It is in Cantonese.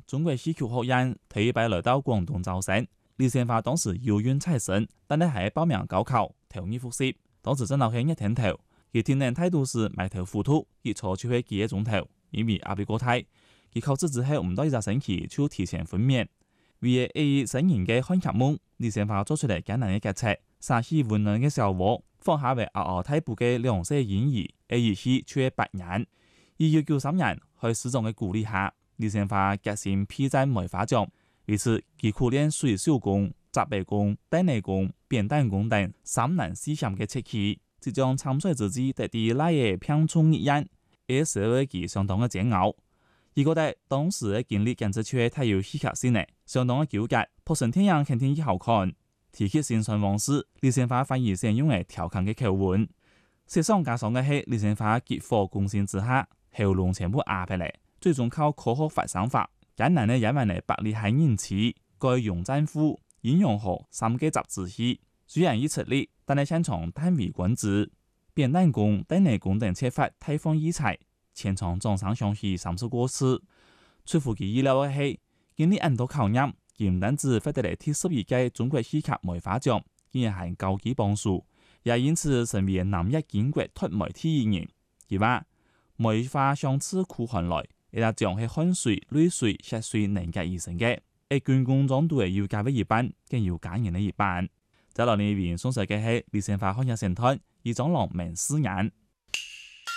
中國戲曲學院第一擺來到廣東招生。李先發當時有緣采生，但係喺報名高考，頭二複習，當時真係係一天頭，而天然態度是埋頭糊塗，一錯就會幾個鐘頭，因為壓力過大。而考試之後唔到一個星期就提前分娩。為咗新人嘅看劇夢，李先發做出嚟艱難嘅決策，殺死溫暖嘅小窩，放下為嗷嗷待哺嘅兩歲嬰兒，一去卻8年。1993年，喺師長嘅鼓勵下，李先發決心披戰梅花獎。為此，佢苦練水手功、雜背功、單內功、扁擔功等3難4險嘅切器，即將參賽之際得第那夜拼衝一樣，而社會佢相當嘅煎熬。而覺得當時嘅經歷簡直係太有戲劇性嘅，相當嘅糾結。破神天陽肯定以後看，提起心酸往事，李先發反而成用嚟調侃嘅口吻。雪上加霜嘅係李先發急火攻心之下，喉嚨全部壓下嚟，最終靠科學發聲法。艱難的演完嚟百里海人氣，該用戰斧、陰陽河3個雜子戲，雖然已出力，但係擅長單為君子、扁擔功、單內功等切法大放異彩，全場掌聲響起30多次。出乎其意料嘅係，經歷很多考驗，佢唔單止獲得嚟第12屆中國戲劇梅花獎，竟然係高級榜首，也因此成為南一建國脫媒體藝人。佢話梅花香自苦寒來。一個獎係汗水、淚水、血水凝結而成嘅，而軍功狀度要加為一半，更要感人的一半。在落嚟邊送上嘅係李先發學日成團，以長郎明4年。